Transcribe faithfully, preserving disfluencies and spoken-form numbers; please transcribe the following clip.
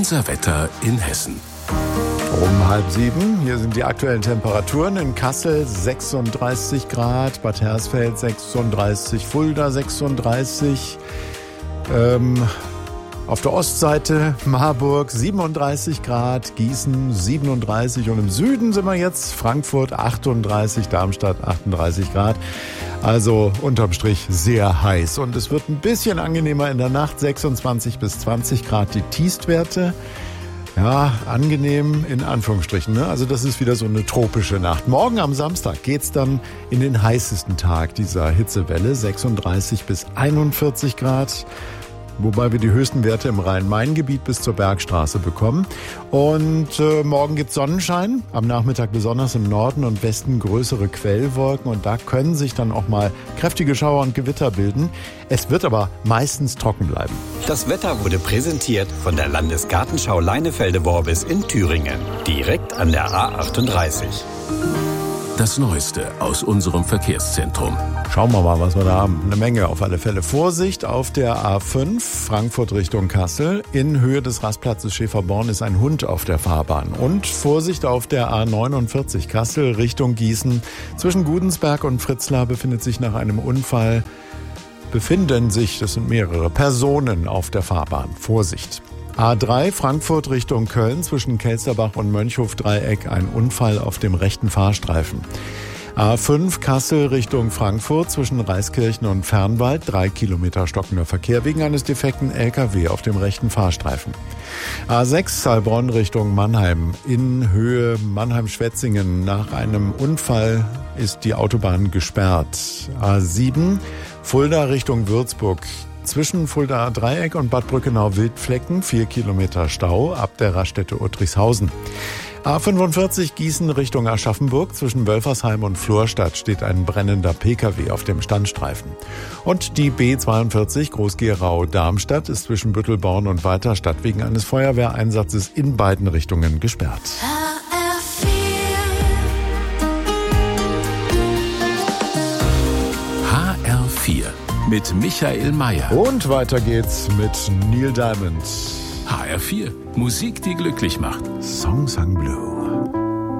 Unser Wetter in Hessen. Um halb sieben, hier sind die aktuellen Temperaturen. In Kassel sechsunddreißig Grad, Bad Hersfeld sechsunddreißig, Fulda sechsunddreißig, ähm, auf der Ostseite Marburg siebenunddreißig Grad, Gießen siebenunddreißig und im Süden sind wir jetzt Frankfurt achtunddreißig, Darmstadt achtunddreißig Grad. Also unterm Strich sehr heiß und es wird ein bisschen angenehmer in der Nacht, sechsundzwanzig bis zwanzig Grad die Tiefstwerte. Ja, angenehm in Anführungsstrichen, ne? Also das ist wieder so eine tropische Nacht. Morgen am Samstag geht's dann in den heißesten Tag dieser Hitzewelle, sechsunddreißig bis einundvierzig Grad. Wobei wir die höchsten Werte im Rhein-Main-Gebiet bis zur Bergstraße bekommen. Und äh, morgen gibt's Sonnenschein, am Nachmittag besonders im Norden und Westen größere Quellwolken und da können sich dann auch mal kräftige Schauer und Gewitter bilden. Es wird aber meistens trocken bleiben. Das Wetter wurde präsentiert von der Landesgartenschau Leinefelde-Worbis in Thüringen, direkt an der A achtunddreißig. Das Neueste aus unserem Verkehrszentrum. Schauen wir mal, was wir da haben. Eine Menge auf alle Fälle. Vorsicht auf der A fünf, Frankfurt Richtung Kassel. In Höhe des Rastplatzes Schäferborn ist ein Hund auf der Fahrbahn. Und Vorsicht auf der A neunundvierzig, Kassel Richtung Gießen. Zwischen Gudensberg und Fritzlar befindet sich nach einem Unfall, befinden sich, das sind mehrere Personen auf der Fahrbahn. Vorsicht. A drei, Frankfurt Richtung Köln, zwischen Kelsterbach und Mönchhof-Dreieck, ein Unfall auf dem rechten Fahrstreifen. A fünf, Kassel Richtung Frankfurt, zwischen Reiskirchen und Fernwald, drei Kilometer stockender Verkehr wegen eines defekten L K W auf dem rechten Fahrstreifen. A sechs, Heilbronn Richtung Mannheim, in Höhe Mannheim-Schwetzingen. Nach einem Unfall ist die Autobahn gesperrt. A sieben, Fulda Richtung Würzburg. Zwischen Fuldaer Dreieck und Bad Brückenau-Wildflecken, vier Kilometer Stau ab der Raststätte Uttrichshausen. A fünfundvierzig Gießen Richtung Aschaffenburg, zwischen Wölfersheim und Florstadt steht ein brennender P K W auf dem Standstreifen. Und die B zweiundvierzig Groß-Gerau-Darmstadt ist zwischen Büttelborn und Weiterstadt wegen eines Feuerwehreinsatzes in beiden Richtungen gesperrt. H R vier mit Michael Mayer. Und weiter geht's mit Neil Diamond. H R vier, Musik, die glücklich macht. Song Sung Blue.